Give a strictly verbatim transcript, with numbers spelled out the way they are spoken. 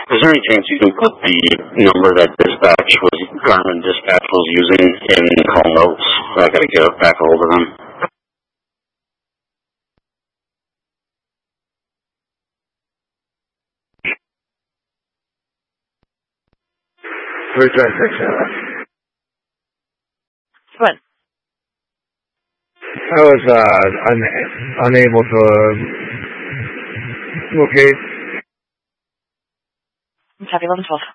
Is there any chance you can put the number that dispatch was, Garmin dispatch was using in call notes? I gotta get back a hold of them. three twenty-six. What? I was uh, un- unable to uh, locate. Copy eleven twelve.